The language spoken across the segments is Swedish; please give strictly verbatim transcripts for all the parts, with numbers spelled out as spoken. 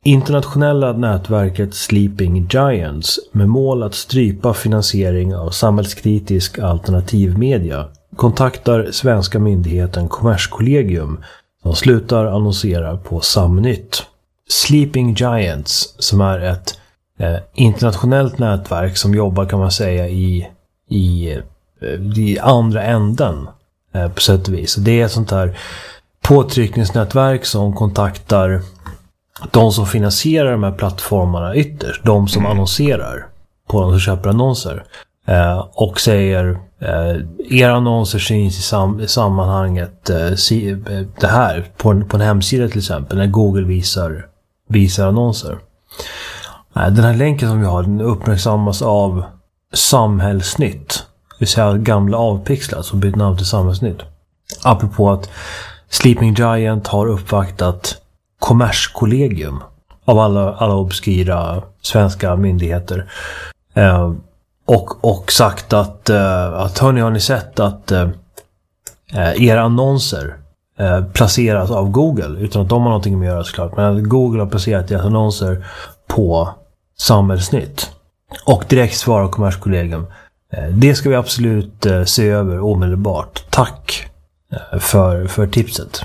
internationella nätverket Sleeping Giants med mål att strypa finansiering av samhällskritisk alternativmedia kontaktar svenska myndigheten Kommerskollegium som slutar annonsera på Samnytt. Sleeping Giants, som är ett eh, internationellt nätverk som jobbar, kan man säga, i, i, i andra änden eh, på sätt och vis. Det är ett sånt här påtryckningsnätverk som kontaktar de som finansierar de här plattformarna ytterst, de som annonserar på de som köper annonser, eh, och säger eh, era annonser syns i, sam- i sammanhanget eh, si- eh, det här på en, på en hemsida till exempel när Google visar, visar annonser. Eh, den här länken som vi har, den uppmärksammas av Samhällsnytt, det vill säga gamla Avpixlat som bytt namn till Samhällsnytt, apropå att Sleeping Giant har uppvaktat Kommerskollegium av alla, alla obskyra svenska myndigheter eh, och, och sagt att, eh, att hörni, har ni sett att eh, era annonser eh, placeras av Google utan att de har någonting med att göra, såklart, men Google har placerat deras annonser på Samhällsnytt. Och direkt svarar Kommerskollegium: eh, det ska vi absolut eh, se över omedelbart, tack eh, för, för tipset.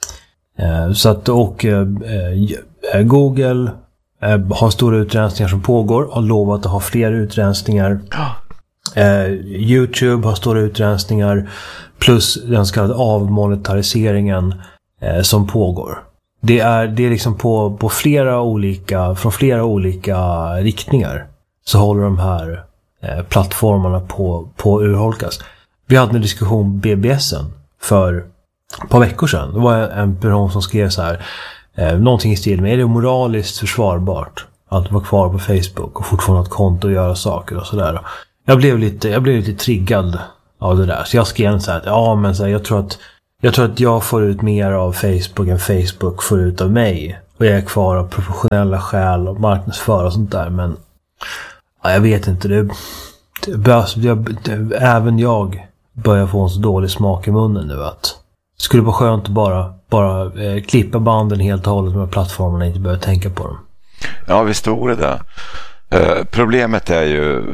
Så att, och eh, Google eh, har stora utrensningar som pågår, har lovat att ha fler utrensningar. eh, YouTube har stora utrensningar plus den så kallade avmonetariseringen eh, som pågår. Det är, det är liksom på, på flera olika, från flera olika riktningar så håller de här eh, plattformarna på, på urholkas. Vi hade en diskussion B B S för ett par veckor sedan. Det var en person som skrev så här, eh, någonting i stil med: är det moraliskt försvarbart att vara kvar på Facebook och fortfarande ha ett konto och göra saker och sådär. Jag blev lite, jag blev lite triggad av det där. Så jag skrev så här att ja, men så här, jag tror att jag tror att jag får ut mer av Facebook än Facebook får ut av mig. Och jag är kvar av professionella skäl och marknadsföra och sånt där. Men ja, jag vet inte. Det, det, jag, det, även jag börjar få en så dålig smak i munnen nu att det skulle vara skönt att bara, bara eh, klippa banden helt och hållet med plattformarna och inte behöva tänka på dem. Ja, visst vore det. Eh, problemet är ju,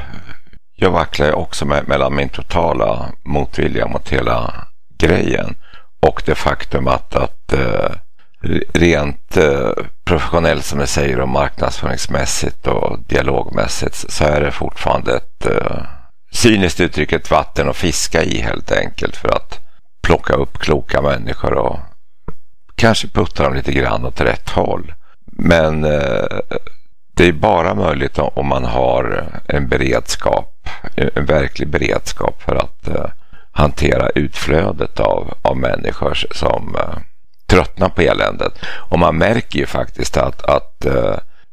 jag vacklar också med, mellan min totala motvilja mot hela grejen och det faktum att, att eh, rent eh, professionellt, som jag säger, och marknadsföringsmässigt och dialogmässigt, så är det fortfarande ett eh, cyniskt uttryck, ett vatten att fiska i helt enkelt, för att plocka upp kloka människor och kanske putta dem lite grann åt rätt håll. Men eh, det är bara möjligt om, om man har en beredskap, en verklig beredskap för att eh, hantera utflödet av, av människor som eh, tröttnar på eländet. Och man märker ju faktiskt att, att eh,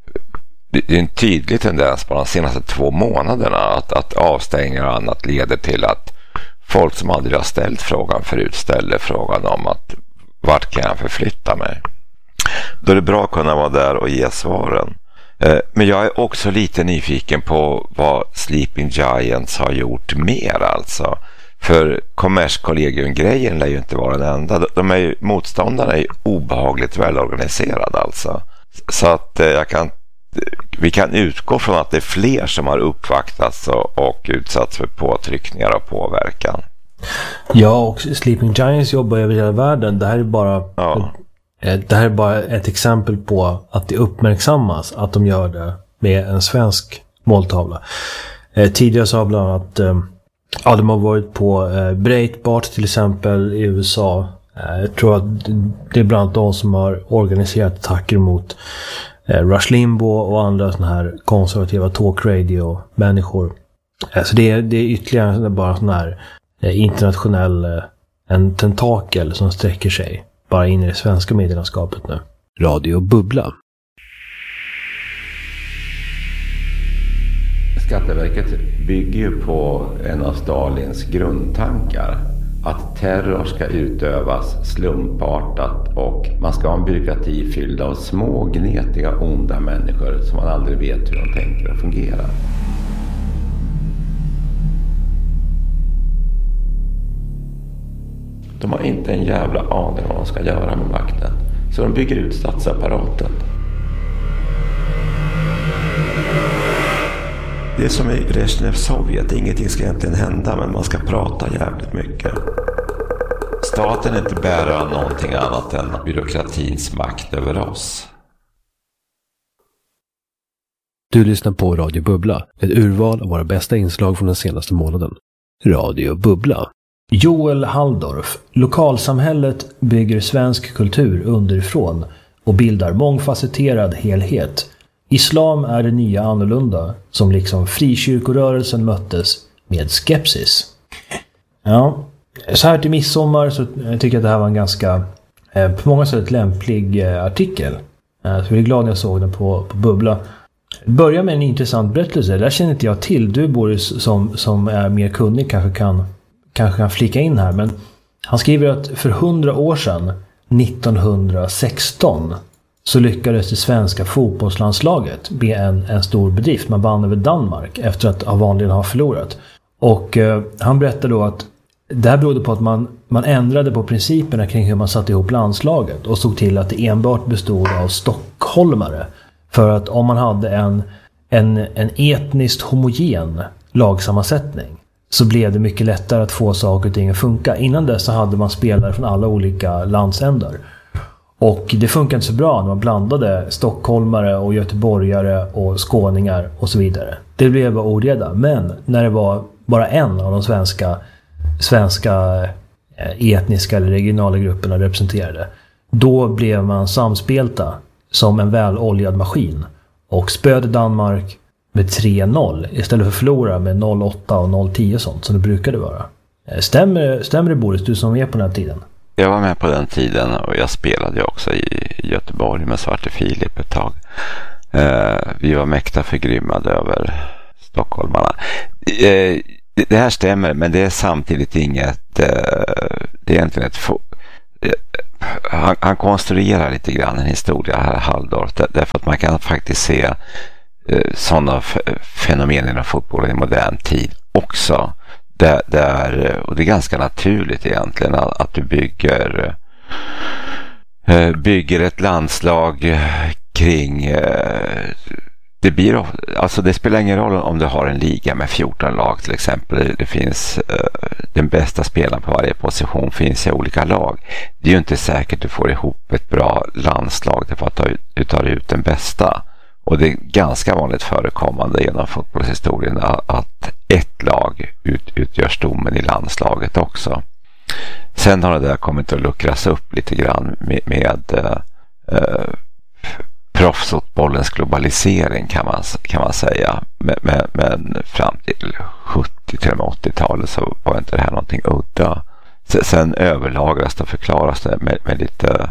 det är en tydlig tendens på de senaste två månaderna att, att avstängningar och annat leder till att folk som aldrig har ställt frågan förut ställer frågan om att vart kan jag förflytta mig? Då är det bra att kunna vara där och ge svaren. Eh, men jag är också lite nyfiken på vad Sleeping Giants har gjort mer alltså. För Kommerskollegium-grejen lär ju inte vara den enda. De är ju, motståndarna är ju obehagligt välorganiserade alltså. Så att eh, jag kan, vi kan utgå från att det är fler som har uppvaktats och, och utsatts för påtryckningar och påverkan. Ja, och Sleeping Giants jobbar över hela världen. Det här är bara, ja. ett, det här är bara ett exempel på att det uppmärksammas att de gör det med en svensk måltavla. Eh, tidigare så har bland annat eh, ja, de har varit på eh, Breitbart till exempel i U S A. Eh, jag tror att det är bland annat de som har organiserat attacker mot eh, Rush Limbaugh och andra såna här konservativa talkradio-människor. Eh, så det är, det är ytterligare bara sån här eh, internationell eh, en tentakel som sträcker sig bara in i det svenska medielandskapet nu. Radio Bubbla. Skatteverket bygger ju på en av Stalins grundtankar. Att terror ska utövas slumpartat och man ska ha en byråkrati fylld av små, gnetiga, onda människor som man aldrig vet hur de tänker och fungerar. De har inte en jävla aning vad de ska göra med makten. Så de bygger ut statsapparaten. Det är som i Brezhnev Sovjet. Ingenting ska egentligen hända, men man ska prata jävligt mycket. Staten är inte bärare av någonting annat än byråkratins makt över oss. Du lyssnar på Radio Bubbla, ett urval av våra bästa inslag från den senaste månaden. Radio Bubbla. Joel Halldorf. Lokalsamhället bygger svensk kultur underifrån och bildar mångfacetterad helhet. Islam är det nya annorlunda, som liksom frikyrkorörelsen möttes med skepsis. Ja, så här till midsommar så jag tycker jag att det här var en ganska, eh, på många sätt lämplig eh, artikel. Eh, så jag är glad när jag såg den på, på Bubbla. Börja med en intressant berättelse. Där känner inte jag till. Du, Boris, som, som är mer kunnig kanske kan, kanske kan flika in här. Men han skriver att för hundra år sedan, nittonhundrasexton, så lyckades det svenska fotbollslandslaget med en, en stor bedrift. Man vann över Danmark efter att av vanligen ha förlorat. Och eh, han berättar då att det här berodde på att man, man ändrade på principerna kring hur man satte ihop landslaget och såg till att det enbart bestod av stockholmare. För att om man hade en, en, en etniskt homogen lagsammansättning så blev det mycket lättare att få saker och ting att funka. Innan dess så hade man spelare från alla olika landsändar. Och det funkar inte så bra när man blandade stockholmare och göteborgare och skåningar och så vidare. Det blev bara oreda. Men när det var bara en av de svenska, svenska etniska eller regionala grupperna representerade, då blev man samspelta som en väloljad maskin och spöde Danmark med tre noll istället för att förlora med noll åtta och noll tio sånt som det brukade vara. Stämmer, stämmer det, Boris, du som var med på den här tiden? Jag var med på den tiden och jag spelade också i Göteborg med Svarte Filip ett tag. Eh, vi var mäkta förgrymmade över stockholmarna. Eh, det, det här stämmer, men det är samtidigt inget, eh, det är egentligen ett fo- eh, han, han konstruerar lite grann en historia här, Halldorf, därför att man kan faktiskt se eh, sådana f- fenomen inom fotbollen i modern tid också. Där, där, och det är ganska naturligt egentligen att, att du bygger bygger ett landslag kring det blir, alltså det spelar ingen roll om du har en liga med fjorton lag till exempel. Det finns den bästa spelaren på varje position finns i olika lag. Det är ju inte säkert att du får ihop ett bra landslag för att du tar ut den bästa. Och det är ganska vanligt förekommande genom fotbollshistorien att ett lag ut, utgör stommen i landslaget också. Sen har det där kommit att luckras upp lite grann med, med eh, proffsfotbollens globalisering kan man, kan man säga. Men, men, men fram till sjuttio till åttiotalet så var inte det här någonting udda. Sen överlagras det och förklaras det med, med lite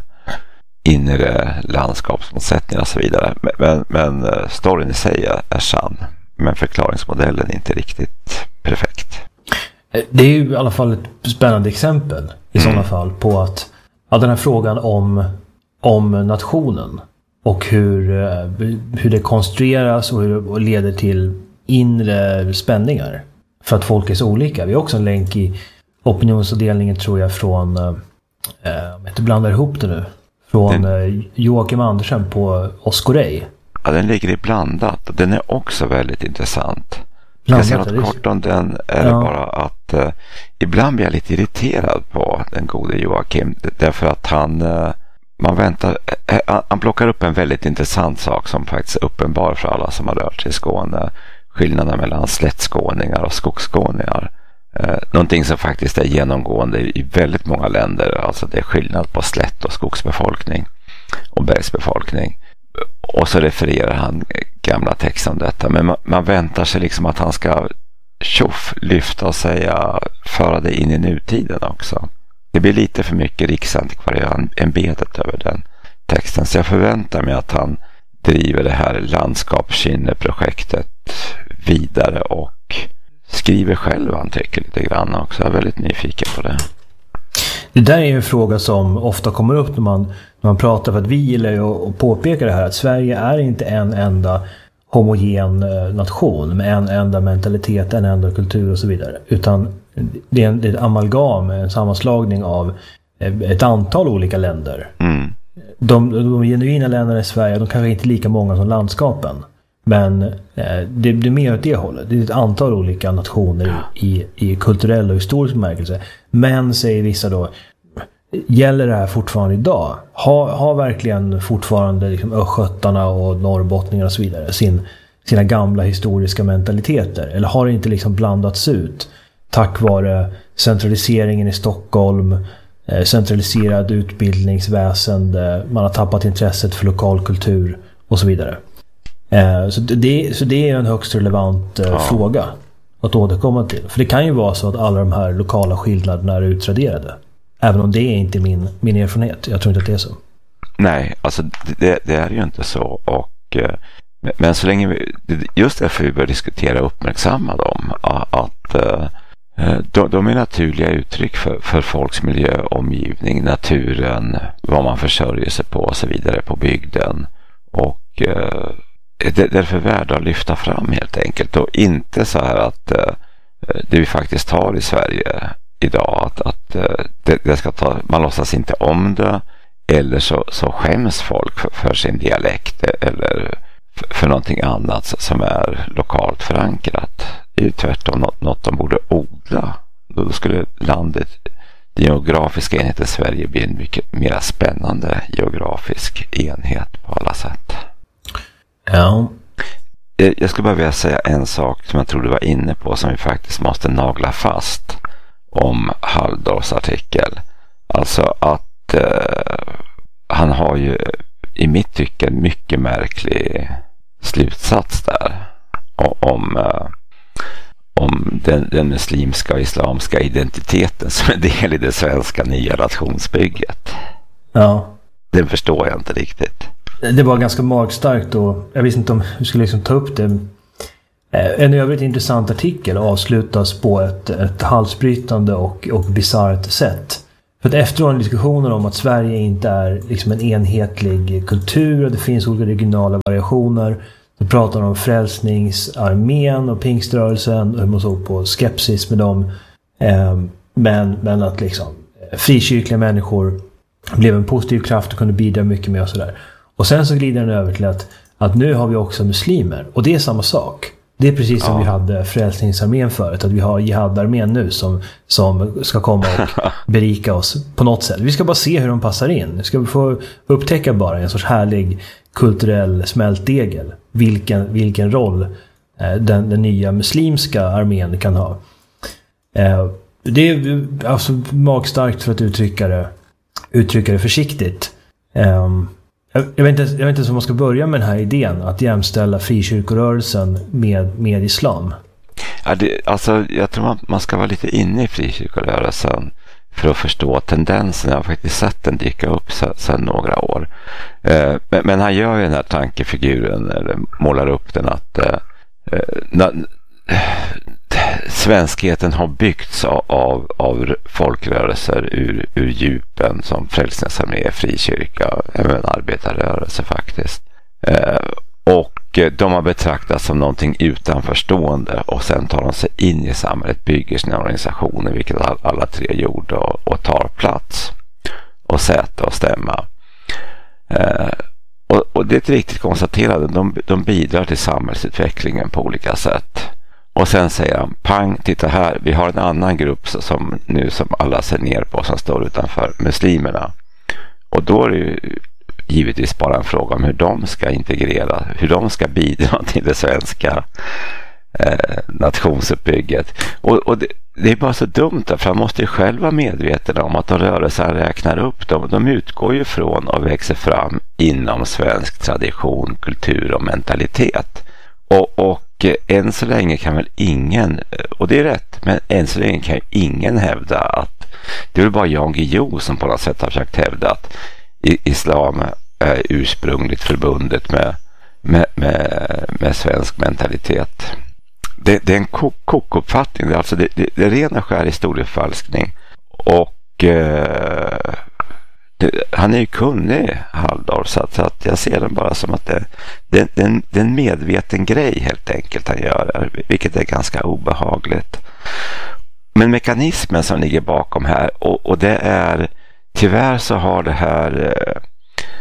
inre landskapsmotsättningar och så vidare. Men, men, men storyn i sig är sann. Men förklaringsmodellen är inte riktigt perfekt. Det är ju i alla fall ett spännande exempel i mm. sådana fall på att, att den här frågan om, om nationen och hur, hur det konstrueras och hur det leder till inre spänningar för att folk är så olika. Vi har också en länk i opinionsavdelningen tror jag från eh, jag inte blandar ihop det nu från den, Joakim Andersen på Oscorei. Ja, den ligger i blandat och den är också väldigt intressant. Jag ska säga något kort om den är ja. bara att eh, ibland blir jag lite irriterad på den gode Joakim därför att han eh, man väntar, eh, han plockar upp en väldigt intressant sak som faktiskt är uppenbar för alla som har rört sig i Skåne. Skillnaden mellan slättskåningar och skogsskåningar. Eh, någonting som faktiskt är genomgående i, i väldigt många länder. Alltså det är skillnad på slätt- och skogsbefolkning och bergsbefolkning. Och så refererar han gamla texter om detta. Men man, man väntar sig liksom att han ska tjoff, lyfta och säga, föra det in i nutiden också. Det blir lite för mycket riksantikvarieämbetet över den texten. Så jag förväntar mig att han driver det här landskapskinneprojektet vidare och skriver själv vad han tycker lite grann också. Jag är väldigt nyfiken på det. Det där är ju en fråga som ofta kommer upp när man, när man pratar, för att vi gillar ju att påpeka det här att Sverige är inte en enda homogen nation med en enda mentalitet, en enda kultur och så vidare. Utan det är, en, det är ett amalgam, en sammanslagning av ett antal olika länder. Mm. De, de genuina länderna i Sverige, de kanske inte är lika många som landskapen. Men eh, det, det är mer åt det hållet. Det är ett antal olika nationer i, i kulturell och historisk märkelse. Men, säger vissa då, gäller det här fortfarande idag? Har, har verkligen fortfarande liksom östgötarna och norrbottningar och så vidare sin, sina gamla historiska mentaliteter? Eller har det inte liksom blandats ut tack vare centraliseringen i Stockholm, eh, centraliserad utbildningsväsende, man har tappat intresset för lokal kultur och så vidare? Eh, så, det, så det är en högst relevant eh, ja. fråga att återkomma till. För det kan ju vara så att alla de här lokala skillnaderna är utraderade. Även om det är inte min, min erfarenhet. Jag tror inte att det är så. Nej, alltså det, det är ju inte så. Och, men så länge vi, just därför vi bör diskutera och uppmärksamma dem, att de, de är naturliga uttryck för, för folks miljö, omgivning, naturen, vad man försörjer sig på och så vidare på bygden. Och det är därför värda att lyfta fram helt enkelt. Och inte så här att det vi faktiskt har i Sverige idag, att, att det, det ska ta, man låtsas inte om det, eller så, så skäms folk för, för sin dialekt eller för, för någonting annat som är lokalt förankrat. Det är ju tvärtom något, något de borde odla. Då skulle landet, den geografiska enheten Sverige, bli en mycket mer spännande geografisk enhet på alla sätt. Ja. Jag skulle bara vilja säga en sak som jag tror du var inne på, som vi faktiskt måste nagla fast om Halldorfs artikel. Alltså att eh, han har ju i mitt tycke en mycket märklig slutsats där om, eh, om den, den muslimska och islamska identiteten som en del i det svenska nya nationsbygget. Ja. Den förstår jag inte riktigt. Det var ganska magstarkt och jag visste inte om vi skulle liksom ta upp det. En övrigt intressant artikel avslutas på ett, ett halsbrytande och, och bizarrt sätt. För att efteråt diskussioner om att Sverige inte är liksom en enhetlig kultur och det finns olika regionala variationer. De pratar om Frälsningsarmén och pingströrelsen och hur man såg på skepsis med dem. Men, men att liksom frikyrkliga människor blev en positiv kraft och kunde bidra mycket med och sådär. Och sen så glider den över till att, att nu har vi också muslimer. Och det är samma sak. Det är precis som ja. vi hade Frälsningsarmén förut. Att vi har Jihad-armén nu som, som ska komma och berika oss på något sätt. Vi ska bara se hur de passar in. Vi ska få upptäcka bara en sorts härlig kulturell smältdegel. Vilken, vilken roll eh, den, den nya muslimska armén kan ha. Eh, det är alltså magstarkt för att uttrycka det, uttrycka det försiktigt. Eh, Jag vet, inte, jag vet inte hur man ska börja med den här idén att jämställa frikyrkorörelsen med, med islam. Ja, det, alltså, jag tror man, man ska vara lite inne i frikyrkorörelsen för att förstå tendensen. Jag har faktiskt sett den dyka upp sedan några år. Eh, men, men han gör ju den här tankefiguren, eller målar upp den, att eh, na, svenskheten har byggts av, av, av folkrörelser ur, ur djupen som Frälsningsarmé, frikyrka, även arbetarrörelse faktiskt. Eh, och de har betraktats som någonting utanförstående och sen tar de sig in i samhället, bygger sina organisationer, vilket alla tre gjorde, och, och tar plats och säte och stämma. Eh, och, och det är ett riktigt konstaterande. De, de bidrar till samhällsutvecklingen på olika sätt. Och sen säger han, pang, titta här, vi har en annan grupp som nu som alla ser ner på, som står utanför muslimerna. Och då är det ju givetvis bara en fråga om hur de ska integrera, hur de ska bidra till det svenska eh, nationsuppbygget. Och, och det, det är bara så dumt, för han måste ju själv vara medveten om att de rörelser han räknar upp, de, de utgår ju från och växer fram inom svensk tradition, kultur och mentalitet. Och, och än så länge kan väl ingen, och det är rätt, men än så länge kan ju ingen hävda att, det är väl bara Jan Guillou som på något sätt har försökt hävda att islam är ursprungligt förbundet med, med, med, med svensk mentalitet. Det, det är en kokuppfattning, det är alltså det, det, det är rena skär historieförfalskning. Och eh, det, han är ju kunnig, Halldorf, så att, så att jag ser den bara som att det, det, det, är en, det är en medveten grej helt enkelt han gör, vilket är ganska obehagligt. Men mekanismen som ligger bakom här, och, och det är, tyvärr så har det här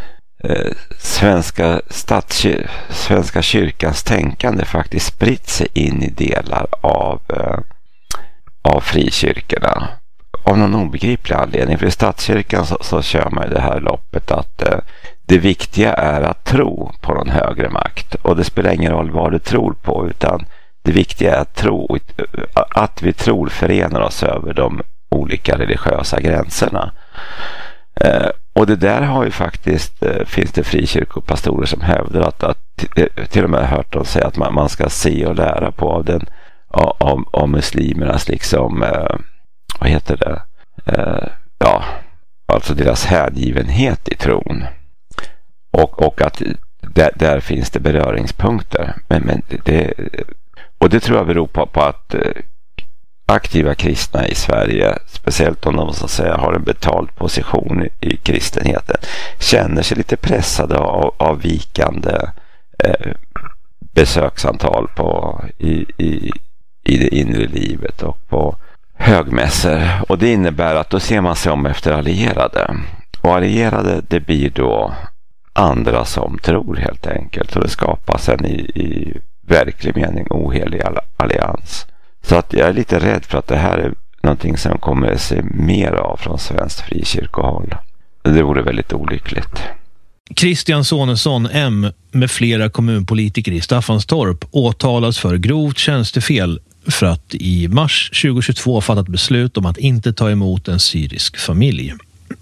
eh, svenska, statskir- svenska kyrkans tänkande faktiskt spritt sig in i delar av, eh, av frikyrkorna. Av någon obegriplig anledning. För i statskyrkan så, så kör man det här loppet att eh, det viktiga är att tro på någon högre makt. Och det spelar ingen roll vad du tror på, utan det viktiga är att tro, att vi tror förenar oss över de olika religiösa gränserna. Eh, och det där har ju faktiskt, eh, finns det frikyrkopastorer som hävdar att, att till och med hört dem säga att man, man ska se och lära på av, den, av, av muslimernas liksom, eh, vad heter det? Eh, ja, alltså deras hängivenhet i tron. Och, och att där, där finns det beröringspunkter. Men, men det, och det tror jag beror på, på att eh, aktiva kristna i Sverige, speciellt om de så att säga har en betald position i kristenheten, känner sig lite pressade av, av vikande eh, besöksantal på, i, i, i det inre livet och på högmässor. Och det innebär att då ser man sig om efter allierade. Och allierade, det blir då andra som tror helt enkelt. Och det skapas en i, i verklig mening ohelig allians. Så att jag är lite rädd för att det här är någonting som kommer att se mer av från svenskt frikyrkohåll. Det vore väldigt olyckligt. Christian Sonesson M med flera kommunpolitiker i Staffanstorp åtalas för grovt tjänstefel för att i mars tjugohundratjugotvå fattat beslut om att inte ta emot en syrisk familj.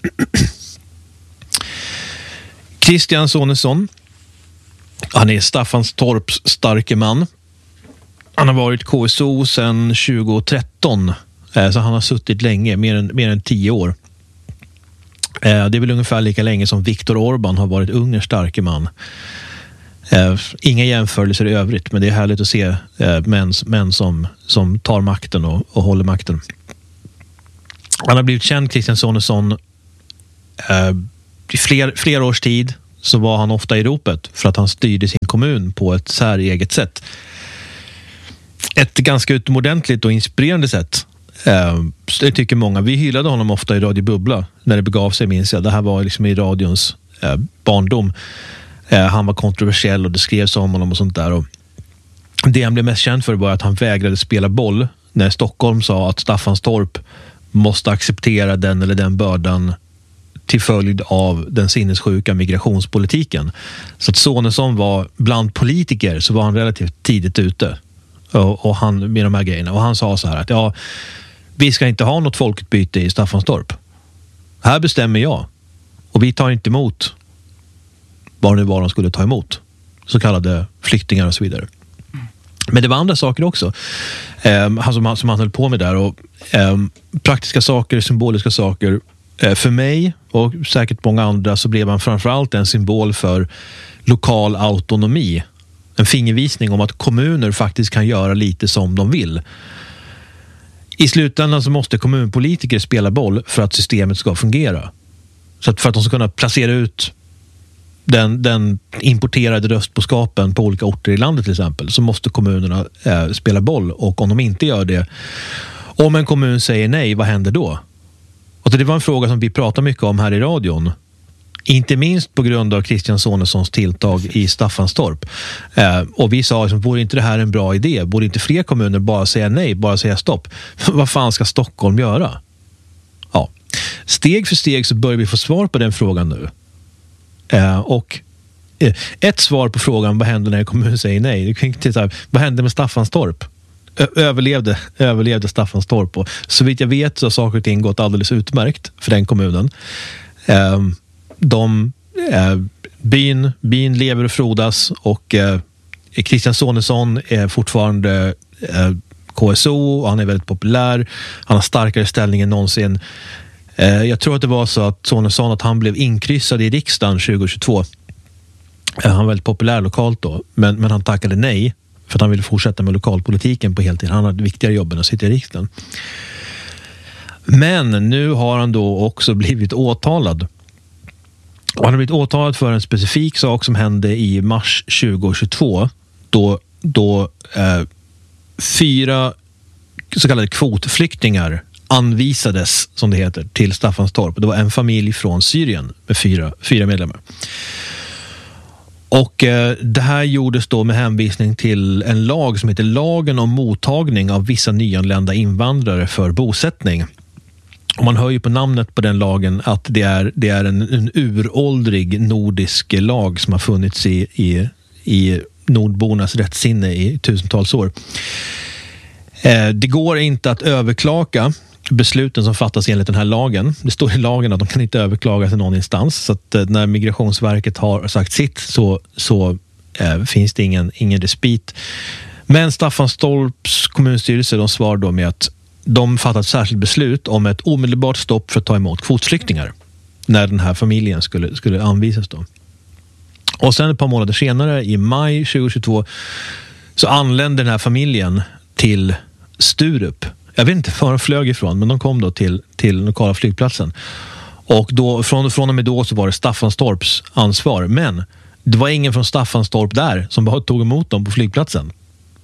Christian Sonesson, han är Staffanstorps starke man. Han har varit K S O sedan tjugohundratretton, så han har suttit länge, mer än, mer än tio år. Det är väl ungefär lika länge som Viktor Orbán har varit Ungerns starke man. Inga jämförelser i övrigt, men det är härligt att se män, män som, som tar makten och, och håller makten. Han har blivit känd, Christian Sonesson, i fler, flera års tid så var han ofta i ropet för att han styrde sin kommun på ett säreget sätt. Ett ganska utomordentligt och inspirerande sätt. Det tycker många. Vi hyllade honom ofta i Radio Bubbla när det begav sig, minns jag. Det här var liksom i radions barndom. Han var kontroversiell och det skrevs om honom och sånt där. Och det han blev mest känd för var att han vägrade spela boll när Stockholm sa att Staffanstorp måste acceptera den eller den bördan till följd av den sinnessjuka migrationspolitiken. Så att Sonesson var bland politiker, så var han relativt tidigt ute och, och han med de här grejerna. Och han sa så här att ja, vi ska inte ha något folkutbyte i Staffanstorp. Här bestämmer jag. Och vi tar inte emot vad det var de skulle ta emot. Så kallade flyktingar och så vidare. Men det var andra saker också eh, som, han, som han höll på med där. Och, eh, praktiska saker, symboliska saker. Eh, för mig och säkert många andra så blev han framförallt en symbol för lokal autonomi. En fingervisning om att kommuner faktiskt kan göra lite som de vill. I slutändan så måste kommunpolitiker spela boll för att systemet ska fungera. Så att för att de ska kunna placera ut den, den importerade röstboskapen på olika orter i landet till exempel, så måste kommunerna eh, spela boll. Och om de inte gör det, om en kommun säger nej, vad händer då? Och det var en fråga som vi pratar mycket om här i radion. Inte minst på grund av Christian Sonessons tilltag i Staffanstorp. Eh, och vi sa, liksom, vore inte det här en bra idé? Borde inte fler kommuner bara säga nej, bara säga stopp? Vad fan ska Stockholm göra? Ja. Steg för steg så börjar vi få svar på den frågan nu. Eh, och eh, ett svar på frågan, vad händer när en kommun säger nej? Det kan titta, vad hände med Staffanstorp? Ö- överlevde, överlevde Staffanstorp. Och så vitt jag vet så har saker och ting gått alldeles utmärkt för den kommunen. Eh, de, eh, byn, byn lever och frodas och eh, Christian Sonesson är fortfarande eh, K S O och han är väldigt populär. Han har starkare ställning än någonsin. Eh, jag tror att det var så att Sonesson att han blev inkryssad i riksdagen tjugohundratjugotvå. Eh, han var väldigt populär lokalt då, men, men han tackade nej för att han ville fortsätta med lokalpolitiken på heltid. Han hade viktigare jobb än att sitta i riksdagen. Men nu har han då också blivit åtalad. Och han har blivit åtalad för en specifik sak som hände i mars tjugohundratjugotvå då, då eh, fyra så kallade kvotflyktingar anvisades, som det heter, till Staffanstorp. Det var en familj från Syrien med fyra, fyra medlemmar. Och eh, det här gjordes då med hänvisning till en lag som heter Lagen om mottagning av vissa nyanlända invandrare för bosättning. Och man hör ju på namnet på den lagen att det är, det är en, en uråldrig nordisk lag som har funnits i, i, i nordbornas rättssinne i tusentals år. Eh, det går inte att överklaga besluten som fattas enligt den här lagen. Det står i lagen att de kan inte överklaga till någon instans, så att eh, när Migrationsverket har sagt sitt så, så eh, finns det ingen, ingen respit. Men Staffanstorps kommunstyrelse, de svarar då med att de fattat särskilt beslut om ett omedelbart stopp för att ta emot kvotflyktingar när den här familjen skulle, skulle anvisas då. Och sen ett par månader senare, i maj tjugohundratjugotvå, så anlände den här familjen till Sturup. Jag vet inte var de flög ifrån, men de kom då till, till lokala flygplatsen. Och då, från, från och med då så var det Staffanstorps ansvar. Men det var ingen från Staffanstorp där som bara tog emot dem på flygplatsen.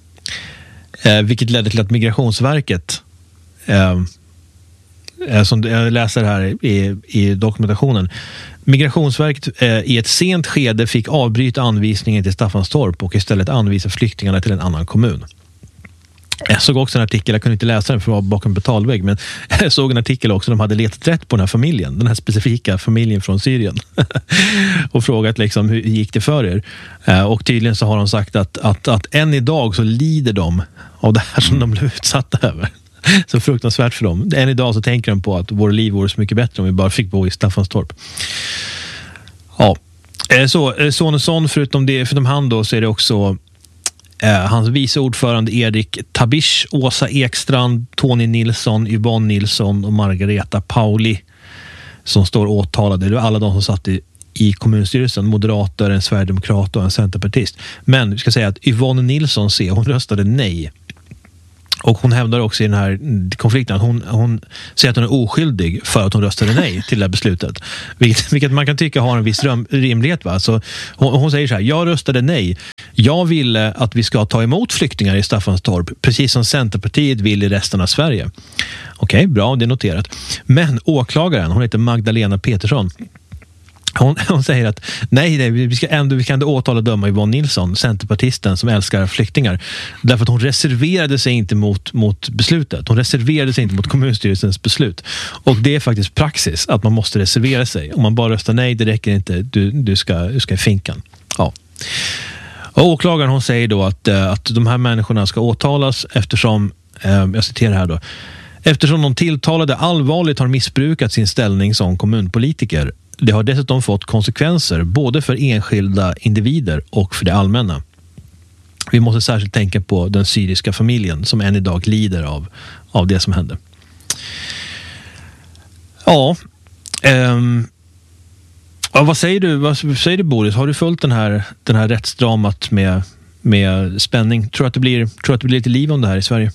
Eh, vilket ledde till att Migrationsverket, eh, eh, som jag läser här i, i dokumentationen, Migrationsverket eh, i ett sent skede fick avbryta anvisningen till Staffanstorp och istället anvisa flyktingarna till en annan kommun. Jag såg också en artikel, jag kunde inte läsa den för att vara bakom betalvägg, men jag såg en artikel också, de hade letat rätt på den här familjen, den här specifika familjen från Syrien och frågat liksom hur gick det för er, och tydligen så har de sagt att, att, att än idag så lider de av det här som de blev utsatta över. Så fruktansvärt för dem. Än idag så tänker de på att våra liv vore så mycket bättre om vi bara fick bo i Staffanstorp. Ja, så son och son, förutom det, förutom han då, så är det också Eh, hans vice ordförande Erik Tabish, Åsa Ekstrand, Tony Nilsson, Yvonne Nilsson och Margareta Pauli som står åtalade. Det var alla de som satt i, i kommunstyrelsen, moderater, en sverigedemokrat och en centerpartist. Men vi ska säga att Yvonne Nilsson, se, hon röstade nej. Och hon hävdar också i den här konflikten att hon, hon säger att hon är oskyldig för att hon röstade nej till det här beslutet. Vilket, vilket man kan tycka har en viss rimlighet. Va? Så hon, hon säger så här: jag röstade nej. Jag ville att vi ska ta emot flyktingar i Staffanstorp, precis som Centerpartiet vill i resten av Sverige. Okej, okay, bra, det är noterat. Men åklagaren, hon heter Magdalena Petersson, Hon, hon säger att nej, nej, vi ska ändå vi kan ändå åtala döma Yvonne Nilsson, centerpartisten som älskar flyktingar, därför att hon reserverade sig inte mot, mot beslutet. Hon reserverade sig inte mot kommunstyrelsens beslut. Och det är faktiskt praxis att man måste reservera sig. Om man bara röstar nej, det räcker inte. Du, du, ska, du ska i finkan. Ja. Och åklagaren, hon säger då att, att de här människorna ska åtalas eftersom, eh, jag citerar här då, eftersom de tilltalade allvarligt har missbrukat sin ställning som kommunpolitiker. Det har dessutom fått konsekvenser både för enskilda individer och för det allmänna. Vi måste särskilt tänka på den syriska familjen som än idag lider av, av det som hände. Ja, ehm, ja vad säger du, vad säger du Boris? Har du följt den här, den här rättsdramat med, med spänning? Tror du att det blir, tror att det blir lite liv om det här i Sverige?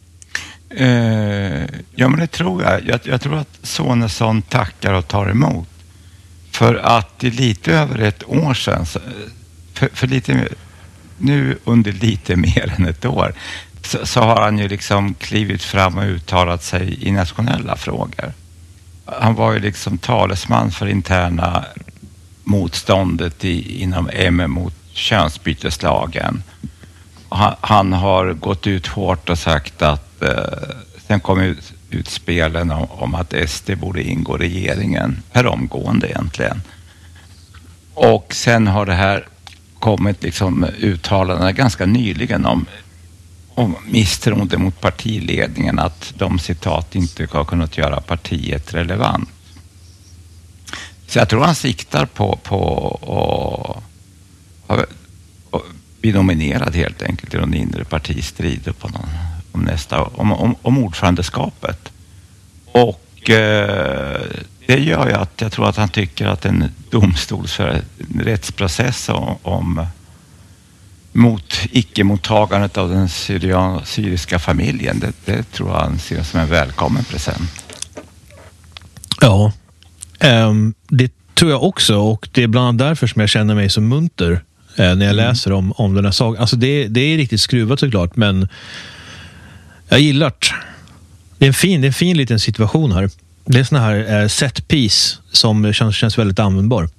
Eh, ja, men det tror jag. jag. Jag tror att Sonesson tackar och tar emot. För att det är lite över ett år sedan, för, för lite, nu under lite mer än ett år, så, så har han ju liksom klivit fram och uttalat sig i nationella frågor. Han var ju liksom talesman för interna motståndet i, inom M mot könsbyteslagen. Han, han har gått ut hårt och sagt att eh, sen kom ut utspelen om, om att S D borde ingå i regeringen per omgående egentligen. Och sen har det här kommit liksom uttalanden ganska nyligen om, om misstroende mot partiledningen, att de citat inte har kunnat göra partiet relevant. Så jag tror han siktar på, på att bli nominerad helt enkelt i någon inre partistrid på någon, om nästa, om, om, om ordförandeskapet. Och eh, det gör ju att jag tror att han tycker att en domstolsrättsprocess om, om mot icke-mottagandet av den syria, syriska familjen, det, det tror jag han ser som en välkommen present. Ja, um, det tror jag också, och det är bland annat därför som jag känner mig så munter eh, när jag läser om, om den här saken. Alltså det, det är riktigt skruvat såklart, men jag gillar det. Det är en fin, det är en fin liten situation här. Det är såna här eh, set piece som känns, känns väldigt användbar.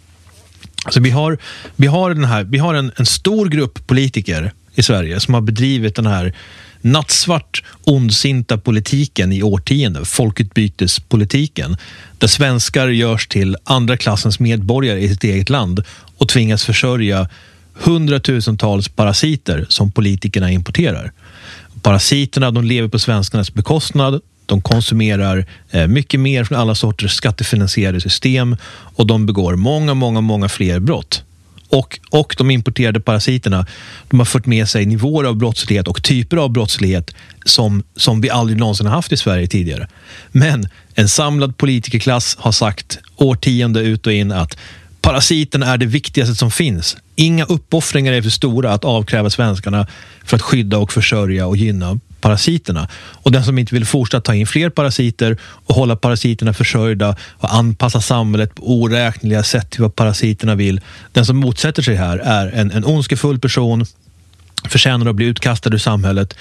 Alltså vi har, vi har, den här, vi har en, en stor grupp politiker i Sverige som har bedrivit den här nattsvart ondsinta politiken i årtionden, folkutbytespolitiken, där svenskar görs till andra klassens medborgare i sitt eget land och tvingas försörja hundratusentals parasiter som politikerna importerar. Parasiterna, de lever på svenskarnas bekostnad, de konsumerar eh, mycket mer från alla sorters skattefinansierade system och de begår många, många, många fler brott. Och, och de importerade parasiterna, de har fört med sig nivåer av brottslighet och typer av brottslighet som, som vi aldrig någonsin har haft i Sverige tidigare. Men en samlad politikerklass har sagt årtionde ut och in att parasiten är det viktigaste som finns. Inga uppoffringar är för stora att avkräva svenskarna för att skydda och försörja och gynna parasiterna. Och den som inte vill fortsätta ta in fler parasiter och hålla parasiterna försörjda och anpassa samhället på oräkneliga sätt till vad parasiterna vill. Den som motsätter sig här är en, en ondskefull person, förtjänar att bli utkastad ur samhället.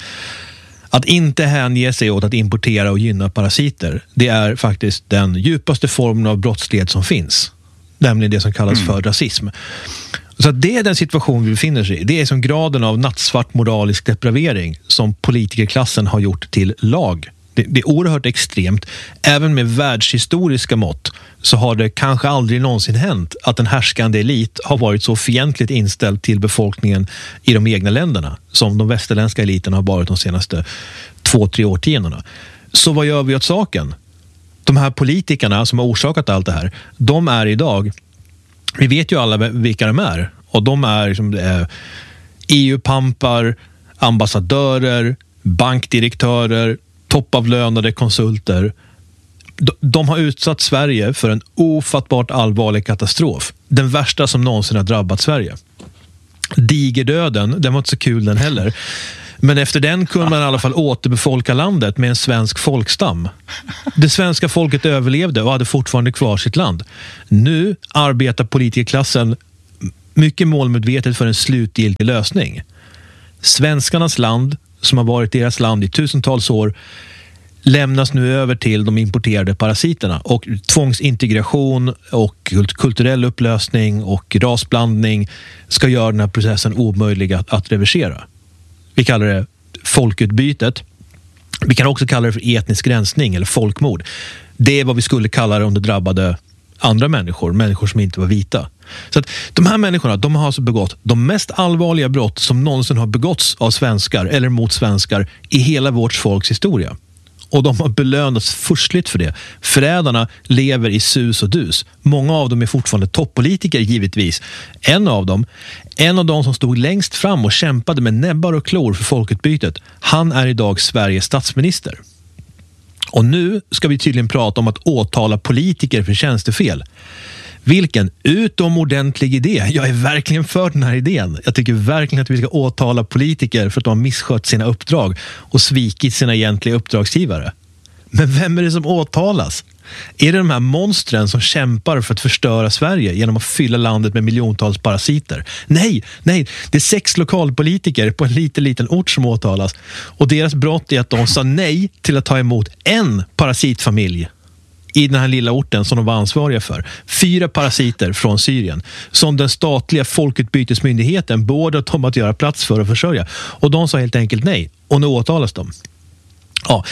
Att inte hänge sig åt att importera och gynna parasiter, det är faktiskt den djupaste formen av brottslighet som finns. Nämligen det som kallas för rasism. Så att det är den situation vi befinner sig i. Det är som graden av nattsvart moralisk depravering som politikerklassen har gjort till lag. Det, det är oerhört extremt. Även med världshistoriska mått så har det kanske aldrig någonsin hänt att en härskande elit har varit så fientligt inställd till befolkningen i de egna länderna som de västerländska eliterna har varit de senaste två, tre årtiondena. Så vad gör vi åt saken? De här politikerna som har orsakat allt det här, de är idag, vi vet ju alla vilka de är, och de är liksom, eh, E U-pampar, ambassadörer, bankdirektörer, toppavlönade konsulter. De, de har utsatt Sverige för en ofattbart allvarlig katastrof. Den värsta som någonsin har drabbat Sverige. Digerdöden, den var inte så kul den heller. Men efter den kunde man i alla fall återbefolka landet med en svensk folkstam. Det svenska folket överlevde och hade fortfarande kvar sitt land. Nu arbetar politikerklassen mycket målmedvetet för en slutgiltig lösning. Svenskarnas land, som har varit deras land i tusentals år, lämnas nu över till de importerade parasiterna. Och tvångsintegration och kulturell upplösning och rasblandning ska göra den här processen omöjlig att, att reversera. Vi kallar det folkutbytet. Vi kan också kalla det för etnisk rensning eller folkmord. Det är vad vi skulle kalla det om det drabbade andra människor, människor som inte var vita. Så att de här människorna, de har alltså begått de mest allvarliga brott som någonsin har begåtts av svenskar eller mot svenskar i hela vårt folks historia. Och de har belönats förstligt för det. Förrädarna lever i sus och dus. Många av dem är fortfarande toppolitiker givetvis. En av dem, en av dem som stod längst fram och kämpade med näbbar och klor för folkutbytet, han är idag Sveriges statsminister. Och nu ska vi tydligen prata om att åtala politiker för tjänstefel. Vilken utomordentlig idé. Jag är verkligen för den här idén. Jag tycker verkligen att vi ska åtala politiker för att de har misskött sina uppdrag och svikit sina egentliga uppdragsgivare. Men vem är det som åtalas? Är det de här monstren som kämpar för att förstöra Sverige genom att fylla landet med miljontals parasiter? Nej, nej, det är sex lokalpolitiker på en liten, liten ort som åtalas. Och deras brott är att de sa nej till att ta emot en parasitfamilj i den här lilla orten som de var ansvariga för. Fyra parasiter från Syrien som den statliga folkutbytesmyndigheten borde de att göra plats för att försörja. Och de sa helt enkelt nej. Och nu åtalas de. Ja.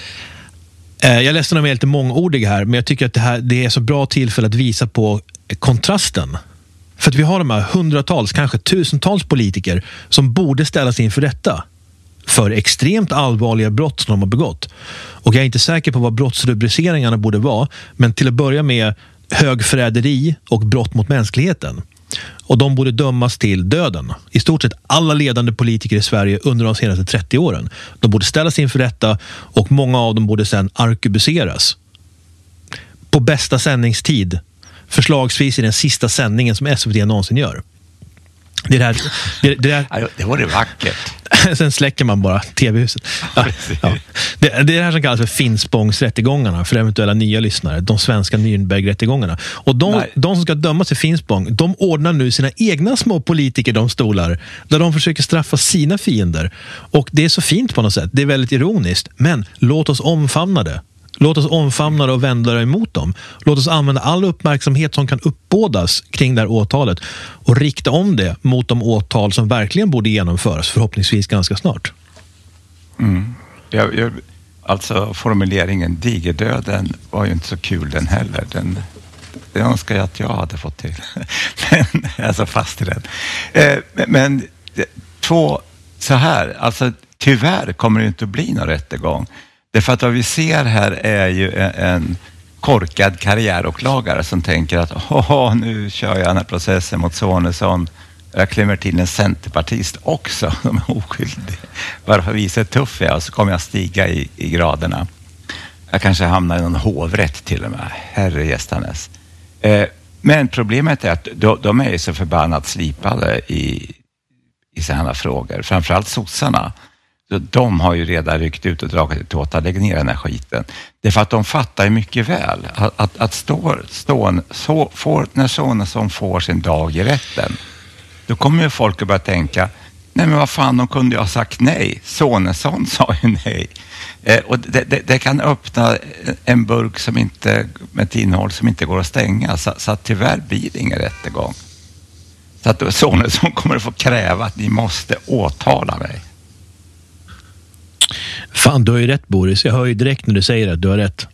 Jag läste något lite mångordig här, men jag tycker att det här det är så bra tillfälle att visa på kontrasten. För att vi har de här hundratals, kanske tusentals politiker som borde ställas inför detta för extremt allvarliga brott som de har begått. Och jag är inte säker på vad brottsrubriceringarna borde vara, men till att börja med högförräderi och brott mot mänskligheten. Och de borde dömas till döden. I stort sett alla ledande politiker i Sverige under de senaste trettio åren. De borde ställas inför detta och många av dem borde sedan arkebuseras. På bästa sändningstid. Förslagsvis i den sista sändningen som S V T någonsin gör. Det, där, det, det, där, ja, det var det vackert. Sen släcker man bara tv-huset. Ja, ja. Det, det är det här som kallas för Finspångsrättegångarna för eventuella nya lyssnare. De svenska Nürnbergrättegångarna. Och de, de som ska dömas i Finspång, de ordnar nu sina egna små politiker de stolar där de försöker straffa sina fiender. Och det är så fint på något sätt. Det är väldigt ironiskt. Men låt oss omfamna det. Låt oss omfamna det och vända det emot dem. Låt oss använda all uppmärksamhet som kan uppbådas kring det här åtalet och rikta om det mot de åtal som verkligen borde genomföras, förhoppningsvis ganska snart. Mm. Jag, jag, alltså formuleringen digerdöden var ju inte så kul den heller. Den, det önskar jag att jag hade fått till. Men jag är så fast i den. Eh, men, men två, så här, alltså tyvärr kommer det inte att bli någon rättegång. Därför att vad vi ser här är ju en korkad karriäråklagare som tänker att åh, nu kör jag den här processen mot Sonesson. Jag klämmer till en centerpartist också som är oskyldig. Varför visar jag tuff jag och så kommer jag stiga i, i graderna. Jag kanske hamnar i någon hovrätt till och med. Herre gästanes. Eh, men problemet är att de, de är så förbannat slipade i, i sådana frågor. Framförallt sossarna. De har ju redan ryckt ut och dragit till åt att lägga ner den här skiten. Det är för att de fattar ju mycket väl att, att, att stå, stå, så, får, när Sonesson får sin dag i rätten, då kommer ju folk att börja tänka, nej men vad fan, de kunde ju ha sagt nej. Sonesson sa ju nej. Eh, och det, det, det kan öppna en burk som inte, med ett innehåll som inte går att stänga. Så, så att tyvärr blir det ingen rättegång. Så att Sonesson kommer att få kräva att ni måste åtala mig. Fan, du har ju rätt, Boris. Jag hör ju direkt när du säger att du har rätt.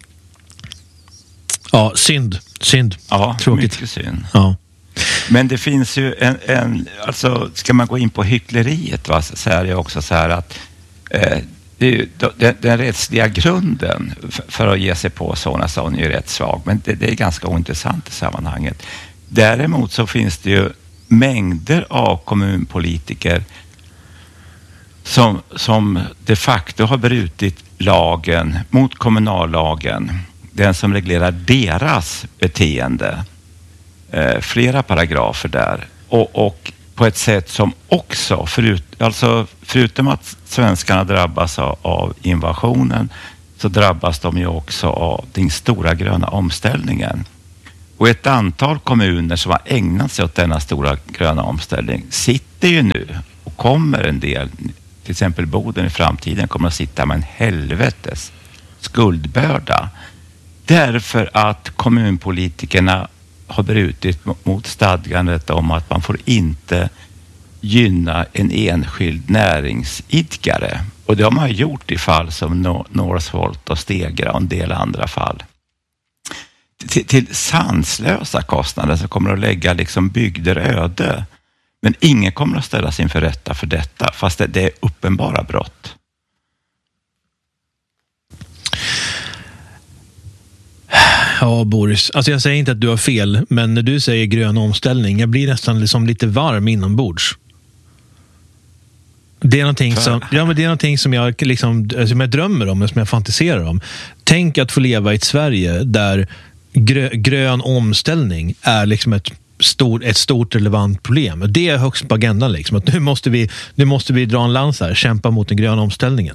Ja, synd. Synd. Ja, tråkigt. Mycket synd. Ja. Men det finns ju en, en, alltså ska man gå in på hyckleriet, va, så är det också så här att eh, det är ju, den, den rättsliga grunden för, för att ge sig på sådana sådana är ju rätt svag, men det, det är ganska ointressant i sammanhanget. Däremot så finns det ju mängder av kommunpolitiker Som, som de facto har brutit lagen mot kommunallagen. Den som reglerar deras beteende. Eh, flera paragrafer där. Och, och på ett sätt som också, förut, alltså förutom att svenskarna drabbas av, av invasionen, så drabbas de ju också av den stora gröna omställningen. Och ett antal kommuner som har ägnat sig åt denna stora gröna omställning sitter ju nu och kommer en del, till exempel Boden i framtiden, kommer att sitta med en helvetes skuldbörda. Därför att kommunpolitikerna har brutit mot stadgandet om att man får inte gynna en enskild näringsidkare. Och det har man gjort i fall som Northvolt och Stegra och en del andra fall. Till, till sanslösa kostnader så kommer att lägga liksom bygder öde. Men ingen kommer att ställas inför rätta för detta, fast det, det är uppenbara brott. Ja, Boris. Alltså jag säger inte att du har fel, men när du säger grön omställning, jag blir nästan liksom lite varm inombords. Det är någonting som, ja, men det är någonting som jag, liksom, som jag drömmer om, som jag fantiserar om. Tänk att få leva i ett Sverige där grö, grön omställning är liksom ett Stor, ett stort relevant problem. Det är högst på agendan liksom. Att nu måste vi, nu måste vi dra en lans här, kämpa mot den gröna omställningen.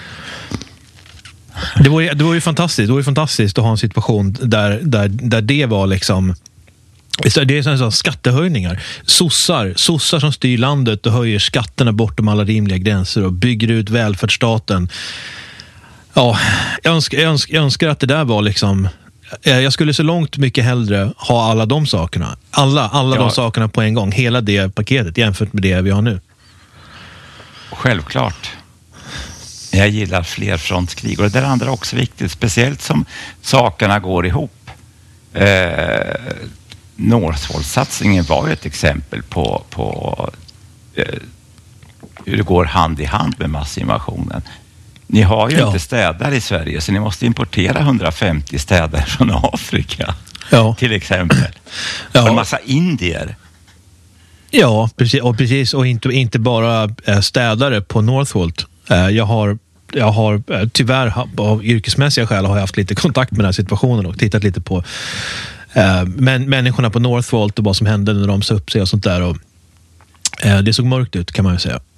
Det var ju, det var ju fantastiskt. Det var ju fantastiskt att ha en situation där, där, där det var liksom, det är sådana skattehöjningar. Sossar, sossar som styr landet och höjer skatterna bortom alla rimliga gränser och bygger ut välfärdsstaten. Ja, jag önskar, jag önskar, jag önskar att det där var liksom, jag skulle så långt mycket hellre ha alla de sakerna. Alla, alla ja. de sakerna på en gång. Hela det paketet jämfört med det vi har nu. Självklart. Jag gillar flerfrontskrig. Och det där andra är också viktigt. Speciellt som sakerna går ihop. Eh, Northvolt-satsningen var ju ett exempel på, på eh, hur det går hand i hand med massinvasionen. Ni har ju ja. inte städare i Sverige, så ni måste importera hundrafemtio städare från Afrika. Ja. Till exempel. Ja. Och en massa indier. Ja, precis. Och, precis, och inte, inte bara städare på Northvolt. Jag har, jag har tyvärr av yrkesmässiga skäl har jag haft lite kontakt med den här situationen och tittat lite på äh, men, människorna på Northvolt och vad som hände när de sa upp sig och sånt där. Och Eh, det såg mörkt ut, kan man ju säga.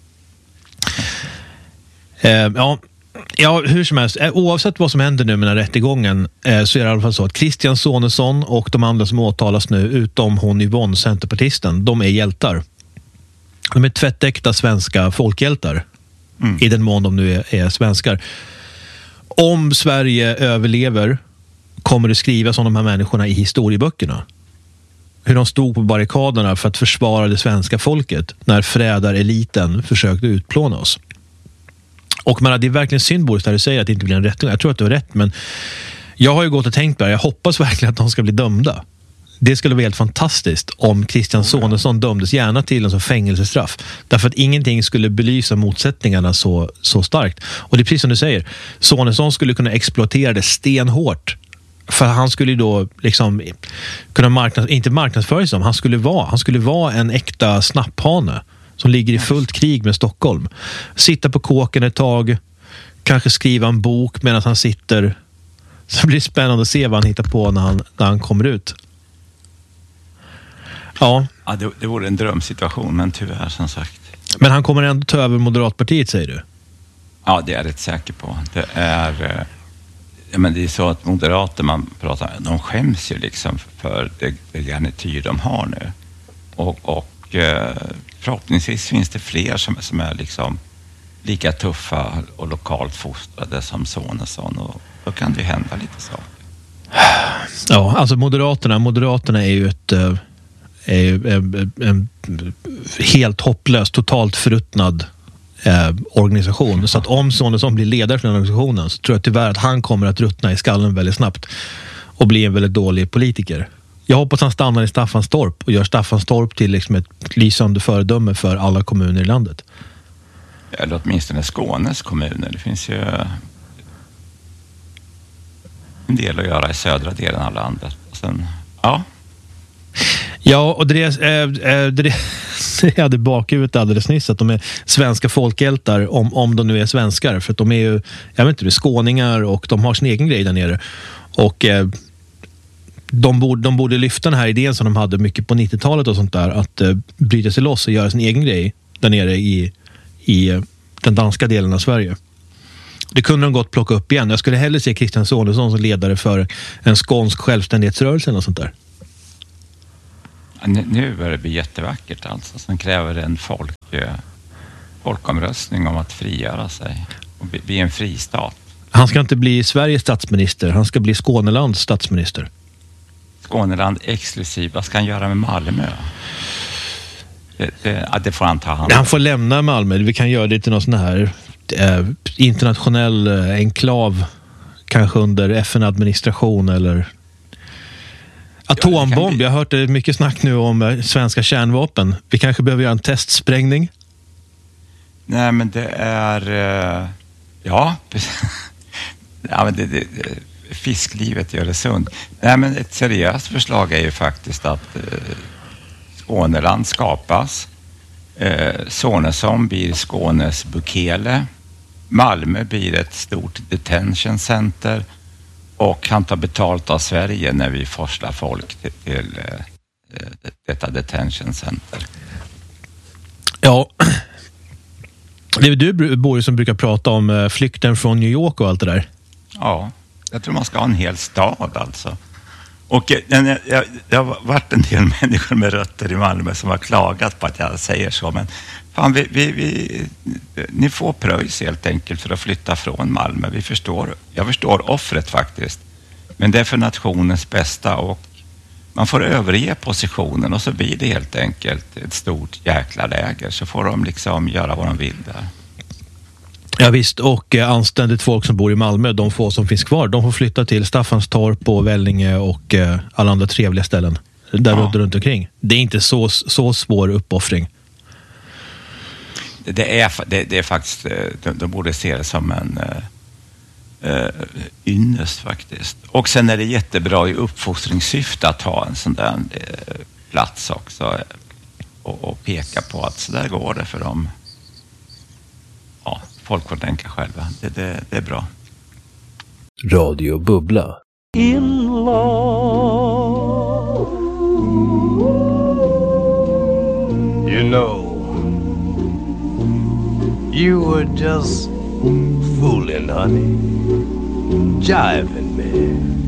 Eh, ja, ja, hur som helst. Eh, oavsett vad som händer nu med den här rättegången eh, så är det i alla fall så att Christian Sonesson och de andra som åtalas nu, utom hon Yvonne, centerpartisten, de är hjältar. De är tvättäkta svenska folkhjältar. Mm. I den mån de nu är, är svenskar. Om Sverige överlever kommer det skrivas om de här människorna i historieböckerna. Hur de stod på barrikaderna för att försvara det svenska folket när frädareliten försökte utplåna oss. Och man, det är verkligen synd, Boris, där du säger att det inte blir en rättegång. Jag tror att du har rätt, men jag har ju gått och tänkt på det. Jag hoppas verkligen att de ska bli dömda. Det skulle vara helt fantastiskt om Christian Sonesson dömdes gärna till en sån fängelsestraff. Därför att ingenting skulle belysa motsättningarna så, så starkt. Och det är precis som du säger. Sonesson skulle kunna exploatera det stenhårt. För han skulle ju då liksom kunna marknads, inte marknadsföra sig, han skulle vara, han skulle vara en äkta snapphane som ligger i fullt krig med Stockholm. Sitta på kåken ett tag, kanske skriva en bok medan han sitter. Så blir det spännande att se vad han hittar på när han, när han kommer ut. Ja. Ja, det, det vore en drömsituation, men tyvärr, som sagt. Men han kommer ändå ta över Moderatpartiet, säger du? Ja, det är jag rätt säker på. Det är, ja, men det är så att moderater, man pratar, de skäms ju liksom för det, det garnityr de har nu. Och, och förhoppningsvis finns det fler som, som är liksom lika tuffa och lokalt fostrade som Sonesson, och då kan det hända lite saker. Ja, alltså Moderaterna, Moderaterna är ju ett är ju en, en helt hopplös, totalt förruttnad eh, organisation. Så att om Sonesson blir ledare för den organisationen så tror jag tyvärr att han kommer att ruttna i skallen väldigt snabbt och bli en väldigt dålig politiker. Jag hoppas han stannar i Staffanstorp och gör Staffanstorp till liksom ett lysande föredöme för alla kommuner i landet. Eller åtminstone Skånes kommuner. Det finns ju en del att göra i södra delen av landet. Och sen, ja. Ja, och det, äh, det, det hade bakhuvudet alldeles nyss att de är svenska folkhjältar, om, om de nu är svenskar. För att de är ju, jag vet inte, det är skåningar och de har sin egen grej där nere. Och äh, de, borde, de borde lyfta den här idén som de hade mycket på nittiotalet och sånt där. Att äh, bryta sig loss och göra sin egen grej där nere i, i äh, den danska delen av Sverige. Det kunde de gott plocka upp igen. Jag skulle hellre se Christian Sonesson som ledare för en skånsk självständighetsrörelse och sånt där. Nu börjar det bli jättevackert alltså. Sen kräver det en folk, folkomröstning om att frigöra sig och bli en fristat. Han ska inte bli Sveriges statsminister. Han ska bli Skånelands statsminister. Skåneland exklusiv. Vad ska han göra med Malmö? Det, det, det får han ta hand om. Han får lämna Malmö. Vi kan göra det till någon sån här eh, internationell eh, enklav. Kanske under F N-administration eller... Atombomb, jag har hört mycket snack nu om svenska kärnvapen. Vi kanske behöver göra en testsprängning. Nej, men det är... Ja, ja men det, det, fisklivet i Öresund. Nej, men ett seriöst förslag är ju faktiskt att eh, Skåneland skapas. Eh, Sonesson blir Skånes Bukele. Malmö blir ett stort detention center. Och han tar betalt av Sverige när vi forslar folk till, till uh, detta detention center. Ja, det är du, Boris, som brukar prata om uh, flykten från New York och allt det där. Ja, jag tror man ska ha en hel stad alltså. Och jag, jag, det har varit en del människor med rötter i Malmö som har klagat på att jag säger så, men fan, vi, vi, vi, ni får pröjs helt enkelt för att flytta från Malmö. Vi förstår, jag förstår offret faktiskt. Men det är för nationens bästa och man får överge positionen och så blir det helt enkelt ett stort jäkla läger. Så får de liksom göra vad de vill där. Ja visst, och eh, anständigt folk som bor i Malmö, de få som finns kvar, de får flytta till Staffanstorp och Vellinge och eh, alla andra trevliga ställen där ja. runt, runt omkring. Det är inte så, så svår uppoffring. Det är, det, det är faktiskt, de, de borde se det som en uh, ynnest faktiskt. Och sen är det jättebra i uppfostringssyfte att ha en sån där uh, plats också och, och peka på att så där går det för dem. Ja, folk får tänka själva. Det, det, det är bra. Radio Bubbla. In love. You No. You were just fooling, honey. Jiving me.